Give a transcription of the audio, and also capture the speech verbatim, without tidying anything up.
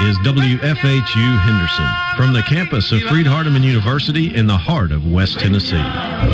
is W F H U Henderson from the campus of Freed Hardeman University in the heart of West Tennessee.